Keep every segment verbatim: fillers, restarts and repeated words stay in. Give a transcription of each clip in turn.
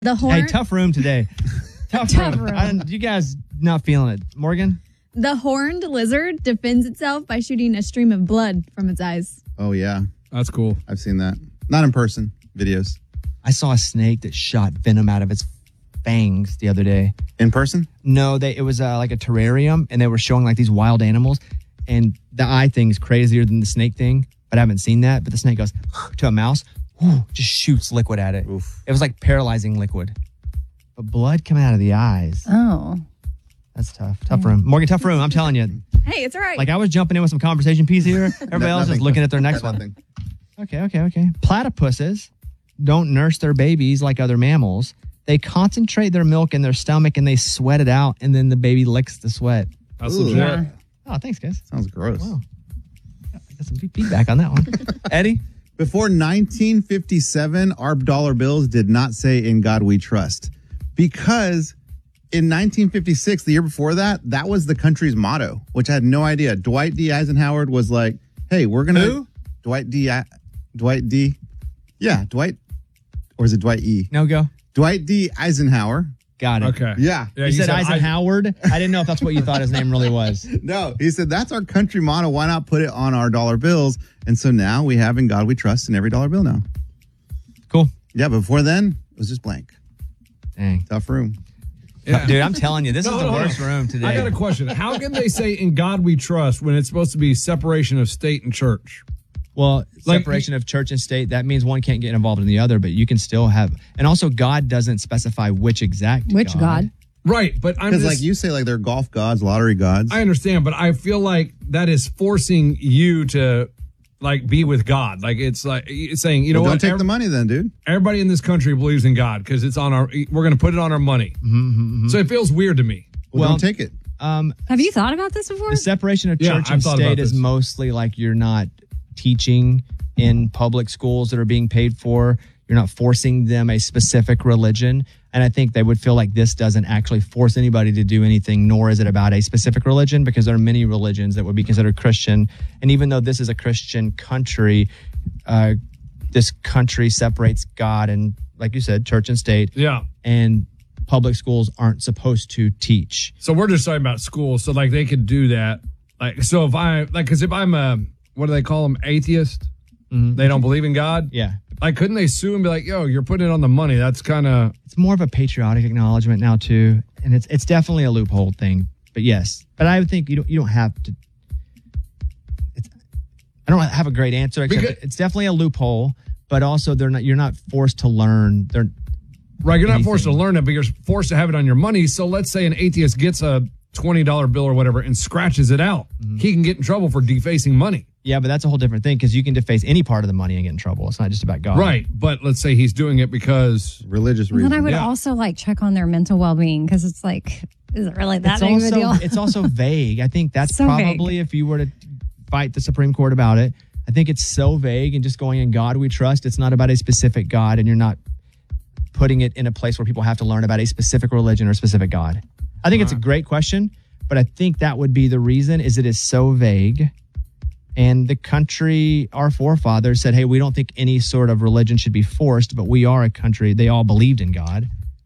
The horn. Hey, tough room today. tough, Tough room. room. I, you guys not feeling it. Morgan? The horned lizard defends itself by shooting a stream of blood from its eyes. Oh, yeah. That's cool. I've seen that. Not in person. Videos. I saw a snake that shot venom out of its fangs the other day. In person? No, they it was uh, like a terrarium, and they were showing like these wild animals, and the eye thing's crazier than the snake thing, but I haven't seen that. But the snake goes to a mouse, whoo, just shoots liquid at it. Oof. It was like paralyzing liquid. But blood coming out of the eyes. Oh. That's tough. Tough room. Morgan, tough room. I'm telling you. Hey, it's all right. Like I was jumping in with some conversation piece here. Everybody No- else is nothing. looking at their next Got one. nothing. Okay, okay, okay. Platypuses don't nurse their babies like other mammals. They concentrate their milk in their stomach and they sweat it out, and then the baby licks the sweat. That's Ooh. legit. Yeah. Oh, thanks, guys. Sounds gross. Wow. I got some feedback on that one. Eddie? Before nineteen fifty-seven, our dollar bills did not say "In God We Trust," because in nineteen fifty-six, the year before that, that was the country's motto, which I had no idea. Dwight D. Eisenhower was like, "Hey, we're gonna." Who? Dwight D. I- Dwight D. Yeah, Dwight, or is it Dwight E? No go. Dwight D. Eisenhower. Got it. Okay. Yeah. Yeah, You said I- Eisenhower? I didn't know if that's what you thought his name really was. No, he said that's our country motto. Why not put it on our dollar bills? And so now we have "In God We Trust" in every dollar bill now. Cool. Yeah, but before then it was just blank. Dang. Tough room. Yeah. Dude, I'm telling you, this No, is the no, no. worst room today. I got a question. How can they say "In God We Trust" when it's supposed to be separation of state and church? Well, Like- separation of church and state, that means one can't get involved in the other, but you can still have. And also, God doesn't specify which exact Which God? Right, but I'm Because just, like you say, like they're golf gods, lottery gods. I understand, but I feel like that is forcing you to like be with God. Like it's like it's saying, you know Well, what? don't take Ev- the money then, dude. Everybody in this country believes in God because it's on our. We're going to put it on our money. Mm-hmm, So it feels weird to me. Well, Well, don't take it. Um, Have you thought about this before? the separation of Yeah, church I've and thought about state is this. mostly like you're not teaching in public schools that are being paid for. You're not forcing them a specific religion. And I think they would feel like this doesn't actually force anybody to do anything, nor is it about a specific religion, because there are many religions that would be considered Christian. And even though this is a Christian country, uh, this country separates God and, like you said, church and state. Yeah. And public schools aren't supposed to teach. So we're just talking about schools. So like they could do that. Like so if I like because if I'm a what do they call them atheist? Mhm. They don't believe in God. Yeah. Like couldn't they sue and be like, yo, you're putting it on the money? That's kind of It's more of a patriotic acknowledgement now too, and it's it's definitely a loophole thing. But yes, but I would think you don't you don't have to. It's, I don't have a great answer. Except Because- it's definitely a loophole, but also they're not. You're not forced to learn. They're right. You're not forced to anything. learn it, but you're forced to have it on your money. So let's say an atheist gets a twenty dollar bill or whatever and scratches it out. Mm-hmm. He can get in trouble for defacing money. yeah, but that's a whole different thing because you can deface any part of the money and get in trouble. It's not just about God. Right. But let's say he's doing it because Religious Well, reasons. then I would Yeah. also like check on their mental well being because it's like, is it really that It's big of a also deal? it's also vague. I think that's So vague. probably if you were to fight the Supreme Court about it. I think it's so vague and just going in God we trust. It's not about a specific God, and you're not putting it in a place where people have to learn about a specific religion or a specific God. I think it's a great question, but I think that would be the reason is it is so vague. And the country, our forefathers said, hey, we don't think any sort of religion should be forced, but we are a country. They all believed in God.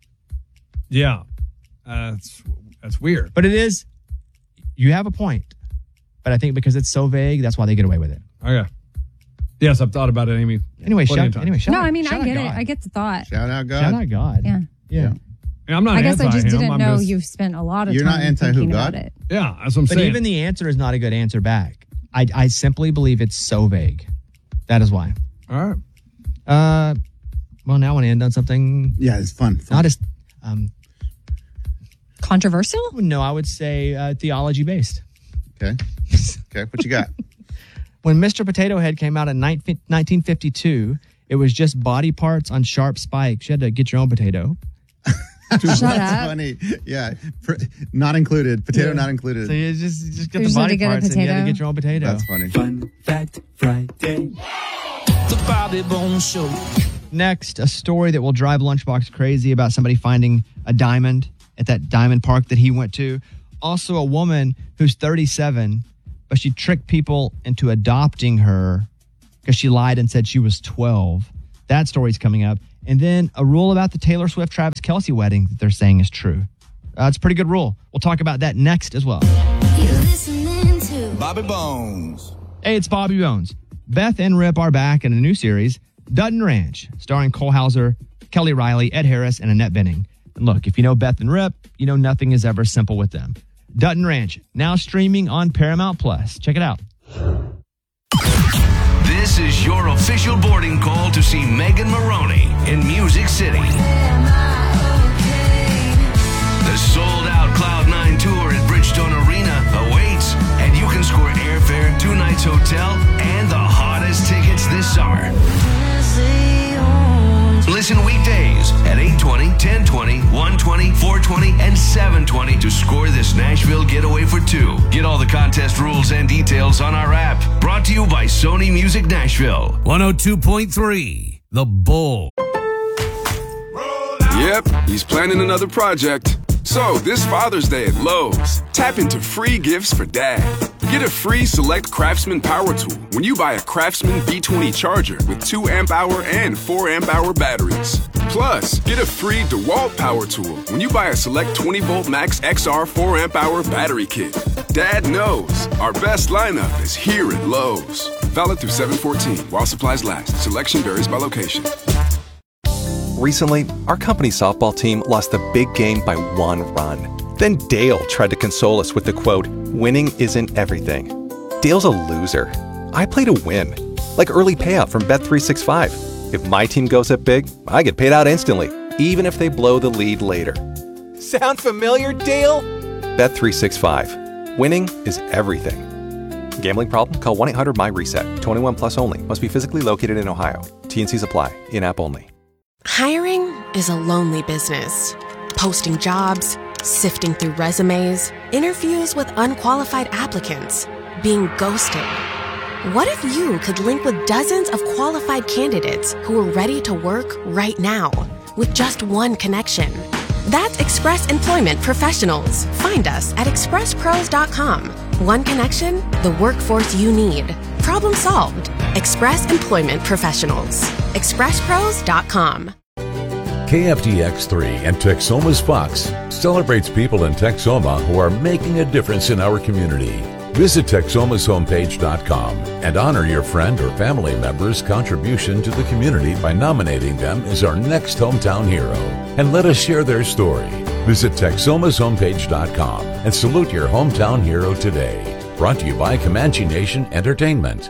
yeah, uh, that's that's weird. But it is, you have a point. But I think because it's so vague, that's why they get away with it. Okay. Yes, I've thought about it, Amy. Anyway, Plenty of shout, times. anyway, shout no, out- I mean, shout I out get it. God. I get the thought. Shout out God. Shout out God. Yeah. Yeah. I'm not I guess I anti just him. didn't I'm know just- you've spent a lot of You're time not anti who, thinking God? about it. Yeah, that's what I'm But saying. even the answer is not a good answer back. I, I simply believe it's so vague. That is why. All right. Uh, well, now I want to end on something Yeah, it's fun. fun. not as, um, Controversial? no, I would say uh, theology based. Okay. Okay. What you got? When Mister Potato Head came out in nineteen fifty-two, it was just body parts on sharp spikes. You had to get your own potato. Shut That's up. funny. Yeah. Pr- not included. Potato Yeah. not included. So you just, you just get You the just had body to get a parts and you had to potato? get your own potato. That's funny. Fun Fact Friday. The Bobby Bones Show. Next, a story that will drive Lunchbox crazy about somebody finding a diamond at that diamond park that he went to. Also, a woman who's thirty-seven, but she tricked people into adopting her because she lied and said she was twelve. That story's coming up. And then a rule about the Taylor Swift Travis Kelce wedding that they're saying is true. Uh, it's a pretty good rule. We'll talk about that next as well. You're listening to Bobby Bones. Hey, it's Bobby Bones. Beth and Rip are back in a new series, Dutton Ranch, starring Cole Hauser, Kelly Riley, Ed Harris, and Annette Bening. And look, if you know Beth and Rip, you know nothing is ever simple with them. Dutton Ranch, now streaming on Paramount Plus. Check it out. This is your official boarding call to see Megan Maroney in Music City. The sold-out Cloud nine tour at Bridgestone Arena awaits, and you can score airfare, two nights hotel, and the hottest tickets this summer. Listen weekdays at eight twenty, ten twenty, one twenty, four twenty, and seven twenty to score this Nashville getaway for two. Get all the contest rules and details on our app. Brought to you by Sony Music Nashville. one oh two point three, The Bull. Yep, he's planning another project. So, this Father's Day at Lowe's, tap into free gifts for Dad. Get a free Select Craftsman power tool when you buy a Craftsman B twenty charger with two amp hour and four amp hour batteries. Plus, get a free DeWalt power tool when you buy a Select twenty volt Max X R four amp hour battery kit. Dad knows our best lineup is here at Lowe's. Valid through seven fourteen while supplies last. Selection varies by location. Recently, our company softball team lost the big game by one run. Then Dale tried to console us with the quote, "Winning isn't everything." Dale's a loser. I play to win. Like early payout from Bet three sixty-five. If my team goes up big, I get paid out instantly, even if they blow the lead later. Sound familiar, Dale? Bet three sixty-five. Winning is everything. Gambling problem? Call one eight hundred M Y reset. twenty-one plus only. Must be physically located in Ohio. T and Cs apply. In-app only. Hiring is a lonely business. Posting jobs, sifting through resumes, interviews with unqualified applicants, being ghosted. What if you could link with dozens of qualified candidates who are ready to work right now with just one connection? That's Express Employment Professionals. Find us at express pros dot com. One connection, the workforce you need. Problem solved. Express Employment Professionals. express pros dot com. K F D X three and Texoma's Fox celebrates people in Texoma who are making a difference in our community. Visit Texomas homepage dot com and honor your friend or family member's contribution to the community by nominating them as our next hometown hero. And let us share their story. Visit Texomas homepage dot com and salute your hometown hero today. Brought to you by Comanche Nation Entertainment.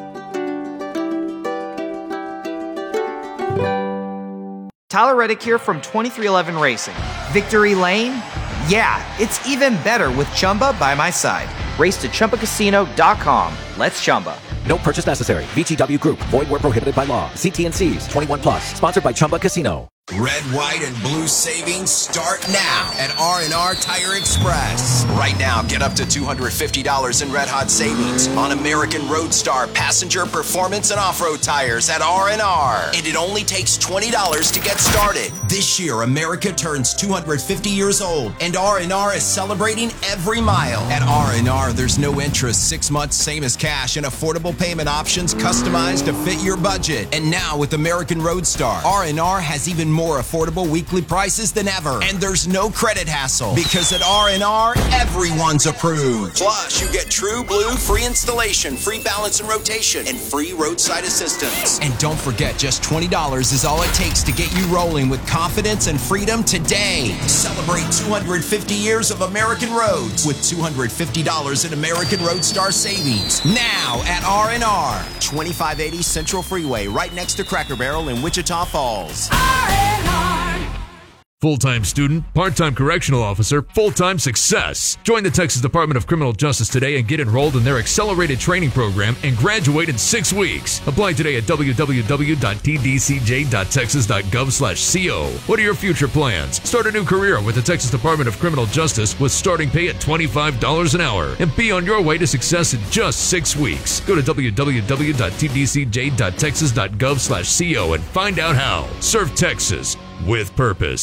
Tyler Reddick here from twenty-three eleven Racing. Victory Lane? Yeah, it's even better with Chumba by my side. Race to Chumba Casino dot com. Let's Chumba. No purchase necessary. V G W Group. Void where prohibited by law. See T and C's. twenty-one plus. Sponsored by Chumba Casino. Red, white, and blue savings start now at R and R Tire Express. Right now, get up to two hundred fifty dollars in red hot savings on American Roadstar passenger performance and off-road tires at R and R. And it only takes twenty dollars to get started. This year, America turns two hundred fifty years old, and R and R is celebrating every mile. At R and R, there's no interest, six months, same as cash, and affordable payment options customized to fit your budget. And now with American Roadstar, R and R has even more affordable weekly prices than ever. And there's no credit hassle because at R and R, everyone's approved. Plus, you get True Blue free installation, free balance and rotation, and free roadside assistance. And don't forget, just twenty dollars is all it takes to get you rolling with confidence and freedom today. Celebrate two hundred fifty years of American roads with two hundred fifty dollars in American Roadstar savings. Now at R and R, twenty-five eighty Central Freeway, right next to Cracker Barrel in Wichita Falls. Full-time student, part-time correctional officer, full-time success. Join the Texas Department of Criminal Justice today and get enrolled in their accelerated training program and graduate in six weeks. Apply today at w w w dot t d c j dot texas dot gov slash co. What are your future plans? Start a new career with the Texas Department of Criminal Justice with starting pay at twenty-five dollars an hour and be on your way to success in just six weeks. Go to w w w dot t d c j dot texas dot gov slash co and find out how. Serve Texas with purpose.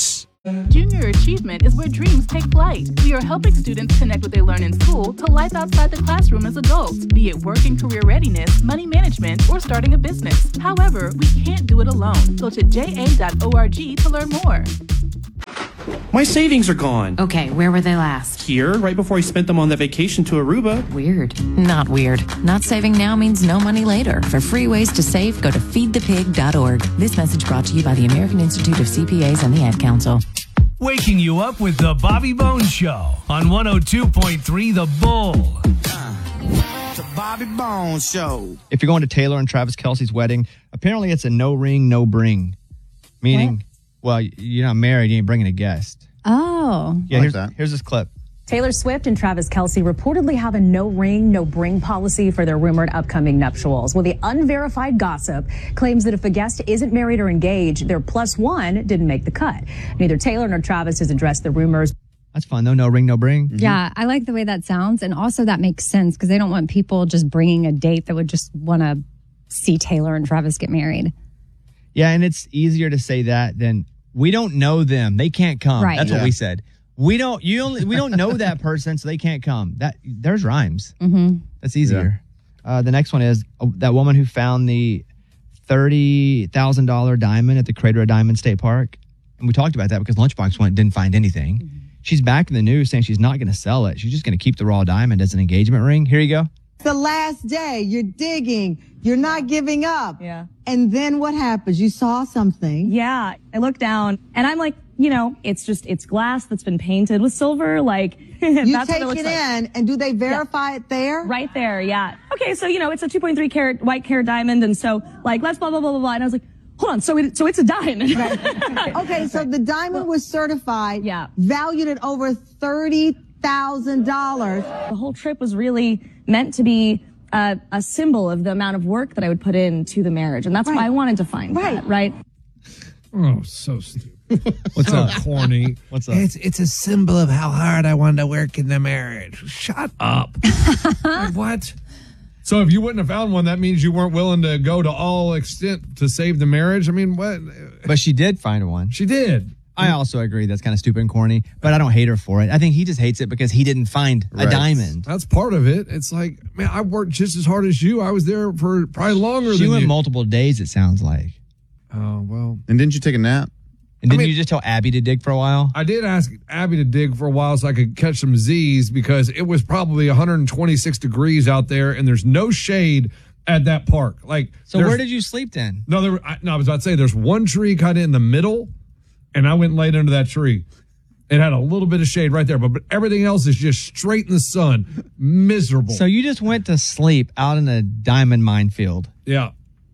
Junior Achievement is where dreams take flight. We are helping students connect what they learn in school to life outside the classroom as adults, be it work and career readiness, money management, or starting a business. However, we can't do it alone. Go to j a dot org to learn more. My savings are gone. Okay, where were they last? Here, right before I spent them on the vacation to Aruba. Weird. Not weird. Not saving now means no money later. For free ways to save, go to feed the pig dot org. This message brought to you by the American Institute of C P As and the Ad Council. Waking you up with the Bobby Bones Show on one oh two point three The Bull. The Bobby Bones Show. If you're going to Taylor and Travis Kelce's wedding, apparently it's a no ring, no bring. Meaning, well, you're not married, you ain't bringing a guest. Oh. Yeah, here's, here's this clip. Taylor Swift and Travis Kelce reportedly have a no ring, no bring policy for their rumored upcoming nuptials. Well, the unverified gossip claims that if a guest isn't married or engaged, their plus one didn't make the cut. Neither Taylor nor Travis has addressed the rumors. That's fun, though. No ring, no bring. Yeah, I like the way that sounds. And also that makes sense because they don't want people just bringing a date that would just want to see Taylor and Travis get married. Yeah, and it's easier to say that than we don't know them. They can't come. Right. That's Yeah. what we said. We don't you only we don't know that person, so they can't come. That there's rhymes. Mm-hmm. That's easier. Uh, the next one is uh, that woman who found the thirty thousand dollar diamond at the Crater of Diamond State Park. And we talked about that because Lunchbox went didn't find anything. Mm-hmm. She's back in the news saying she's not going to sell it. She's just going to keep the raw diamond as an engagement ring. Here you go. The last day, you're digging, you're not giving up. Yeah. And then what happens? You saw something. Yeah. I look down and I'm like, you know, it's just, it's glass that's been painted with silver. Like, You that's take what it, it looks like. in, and do they verify it there? Right there, yeah. Okay, so, you know, it's a two point three carat white carat diamond. And so, like, let's blah, blah, blah, blah, blah. And I was like, hold on, so it, so it's a diamond. Okay, so the diamond was certified, yeah, valued at over thirty thousand dollars. The whole trip was really meant to be uh, a symbol of the amount of work that I would put into the marriage. And that's Right. why I wanted to find Right. that, right? Oh, so stupid. What's so up? corny. What's up? It's it's a symbol of how hard I wanted to work in the marriage. Shut up. Like, what? So if you wouldn't have found one, that means you weren't willing to go to all extent to save the marriage. I mean, what? But she did find one. She did. I also agree that's kind of stupid and corny, but I don't hate her for it. I think he just hates it because he didn't find a Right. diamond. That's part of it. It's like, man, I worked just as hard as you. I was there for probably longer She than went you. multiple days, it sounds like. Oh, well. And didn't you take a nap? And didn't I mean- you just tell Abby to dig for a while? I did ask Abby to dig for a while so I could catch some Z's because it was probably one hundred twenty-six degrees out there and there's no shade at that park. Like, So there's- where did you sleep then? No, there, were- I, no, I was about to say there's one tree kind of in the middle, and I went and laid under that tree. It had a little bit of shade right there, but, but everything else is just straight in the sun, miserable. So you just went to sleep out in a diamond minefield. Yeah.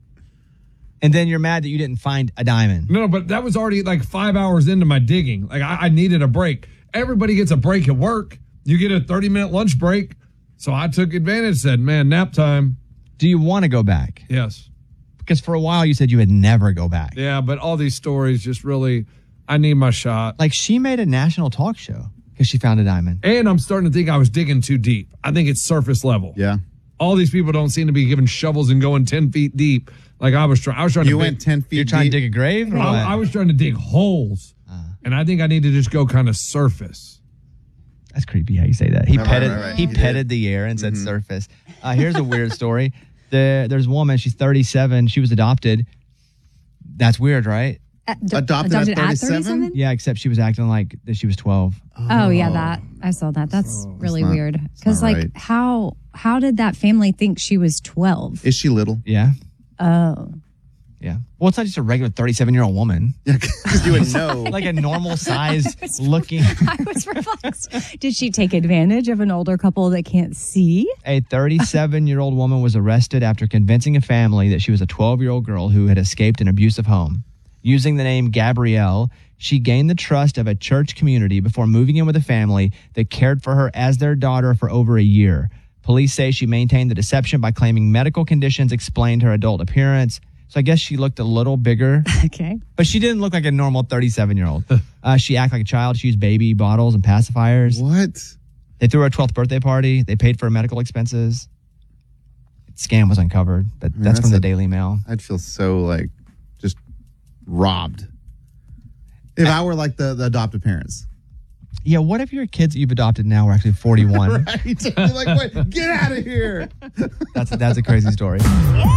And then you're mad that you didn't find a diamond. No, but that was already like five hours into my digging. Like I, I needed a break. Everybody gets a break at work. You get a thirty minute lunch break. So I took advantage, said, man, nap time. Do you want to go back? Yes. Because for a while you said you would never go back. Yeah, but all these stories just really, I need my shot. Like she made a national talk show because she found a diamond. And I'm starting to think I was digging too deep. I think it's surface level. Yeah. All these people don't seem to be giving shovels and going ten feet deep like I was trying. I was trying You to went ten feet You're trying deep. to dig a grave or what? I, I was trying to dig holes. And I think I need to just go kind of surface. That's creepy how you say that. He Right, petted right, right. he He petted the air and said surface. Uh, here's a weird story. The, there's a woman, she's thirty-seven. She was adopted. That's weird, right? Adopted at thirty-seven? Yeah, except she was acting like that she was twelve. Oh, yeah, that I saw that. That's really not- weird. Because, not like, right. how how did that family think she was twelve? Is she little? Yeah. Oh, Yeah. Well, it's not just a regular thirty-seven year old woman. Yeah, because you would know. Like a normal size looking. I was perplexed. Did she take advantage of an older couple that can't see? A thirty-seven year old woman was arrested after convincing a family that she was a twelve year old girl who had escaped an abusive home. Using the name Gabrielle, she gained the trust of a church community before moving in with a family that cared for her as their daughter for over a year. Police say she maintained the deception by claiming medical conditions explained her adult appearance. So I guess she looked a little bigger. Okay. But she didn't look like a normal thirty-seven year old. Uh, she acted like a child. She used baby bottles and pacifiers. What? They threw her a twelfth birthday party. They paid for her medical expenses. Scam was uncovered. But mean, that's, that's from the a- Daily Mail. I'd feel so like just robbed. If I were like the, the adoptive parents. Yeah, what if your kids that you've adopted now are actually forty-one? Right? You're like, wait, get out of here. That's, that's a crazy story.